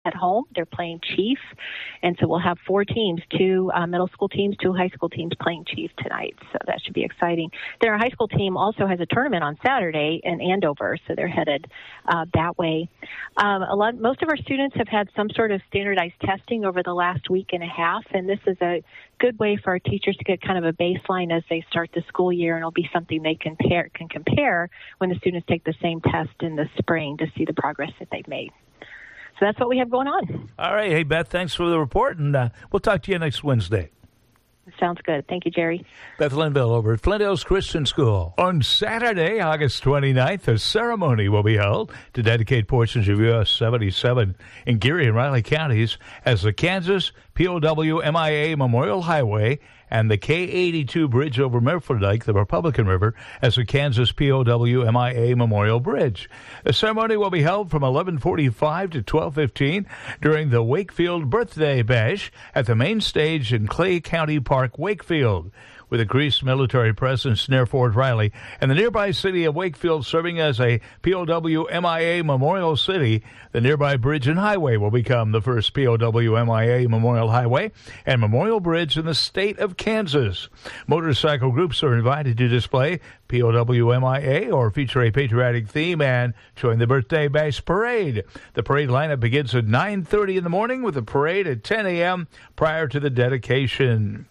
at home. They're playing Chief, and so we'll have 4 teams, 2 middle school teams, 2 high school teams playing Chief tonight, so that should be exciting. Then our high school team also has a tournament on Saturday in Andover, so they're headed that way. Most of our students have had some sort of standardized testing over the last week and a half, and this is a good way for our teachers to get kind of a baseline as they start the school year, and it'll be something they can compare when the students take the same test in the spring to see the progress that they've made. So that's what we have going on. All right. Hey, Beth, thanks for the report, and we'll talk to you next Wednesday. Sounds good. Thank you, Jerry. Beth Linville over at Flint Hills Christian School. On Saturday, August 29th, a ceremony will be held to dedicate portions of US 77 in Geary and Riley counties as the Kansas POW MIA Memorial Highway and the K-82 bridge over Milford, the Republican River, as the Kansas POW MIA Memorial Bridge. The ceremony will be held from 11:45 to 12:15 during the Wakefield Birthday Bash at the main stage in Clay County Park, Wakefield. With increased military presence near Fort Riley and the nearby city of Wakefield serving as a POW MIA Memorial City, the nearby bridge and highway will become the first POW MIA Memorial Highway and Memorial Bridge in the state of Kansas. Motorcycle groups are invited to display POW MIA or feature a patriotic theme and join the Birthday Bash Parade. The parade lineup begins at 9:30 in the morning with a parade at 10 a.m. prior to the dedication.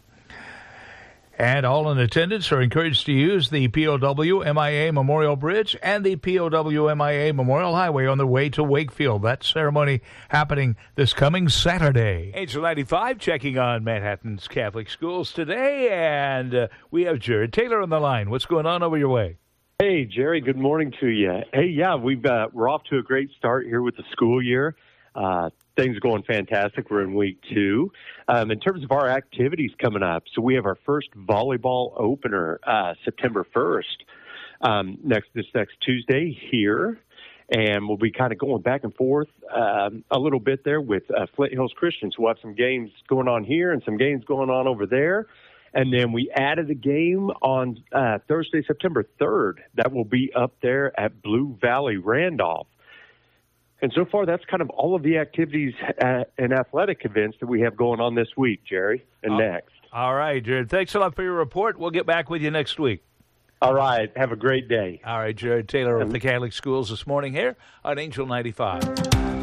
And all in attendance are encouraged to use the POW MIA Memorial Bridge and the POW MIA Memorial Highway on their way to Wakefield. That ceremony happening this coming Saturday. Angel 95 checking on Manhattan's Catholic schools today, and we have Jared Taylor on the line. What's going on over your way? Hey, Jerry, good morning to you. Hey, yeah, we're off to a great start here with the school year. Things are going fantastic. We're in week 2. In terms of our activities coming up, so we have our first volleyball opener September 1st, this next Tuesday here. And we'll be kind of going back and forth a little bit there with Flint Hills Christians. We'll have some games going on here and some games going on over there. And then we added a game on Thursday, September 3rd. That will be up there at Blue Valley Randolph. And so far, that's kind of all of the activities and athletic events that we have going on this week, Jerry, and next. All right, Jared. Thanks a lot for your report. We'll get back with you next week. All right. Have a great day. All right, Jared Taylor of the Catholic Schools this morning here on Angel 95.